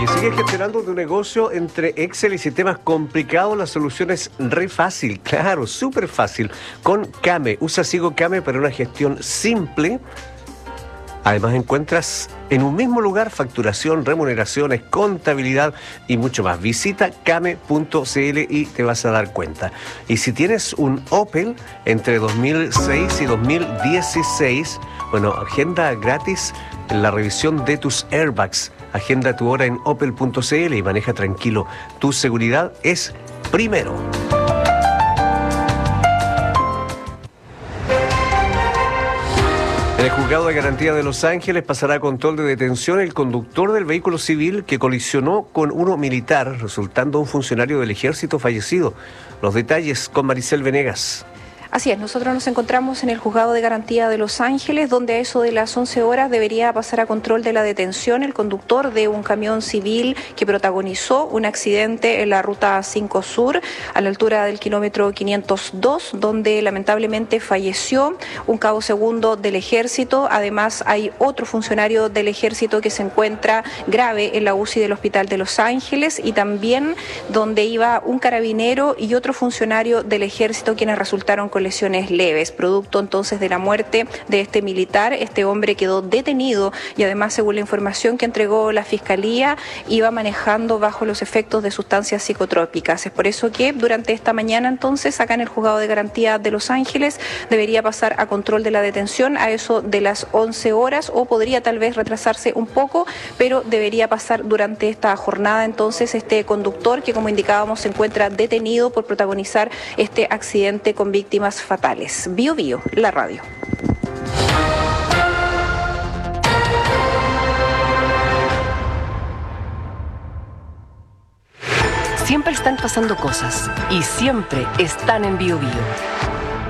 Si sigues gestionando tu negocio entre Excel y sistemas complicados, la solución es re fácil, claro, súper fácil. Con Kame, usa Sigo Kame para una gestión simple. Además encuentras en un mismo lugar facturación, remuneraciones, contabilidad y mucho más. Visita kame.cl y te vas a dar cuenta. Y si tienes un Opel entre 2006 y 2016, bueno, agenda gratis la revisión de tus airbags. Agenda tu hora en opel.cl y maneja tranquilo. Tu seguridad es primero. En el Juzgado de Garantía de Los Ángeles pasará a control de detención el conductor del vehículo civil que colisionó con uno militar, resultando un funcionario del ejército fallecido. Los detalles con Maricel Venegas. Así es, nosotros nos encontramos en el Juzgado de Garantía de Los Ángeles, donde a eso de las 11 horas debería pasar a control de la detención el conductor de un camión civil que protagonizó un accidente en la Ruta 5 Sur, a la altura del kilómetro 502, donde lamentablemente falleció un cabo segundo del Ejército. Además, hay otro funcionario del Ejército que se encuentra grave en la UCI del Hospital de Los Ángeles, y también donde iba un carabinero y otro funcionario del Ejército, quienes resultaron con lesiones leves. Producto entonces de la muerte de este militar, este hombre quedó detenido y además, según la información que entregó la Fiscalía, iba manejando bajo los efectos de sustancias psicotrópicas. Es por eso que durante esta mañana entonces, acá en el Juzgado de Garantía de Los Ángeles, debería pasar a control de la detención a eso de las 11 horas, o podría tal vez retrasarse un poco, pero debería pasar durante esta jornada entonces este conductor que, como indicábamos, se encuentra detenido por protagonizar este accidente con víctimas fatales. Bio Bio, la radio. Siempre están pasando cosas y siempre están en Bio Bio.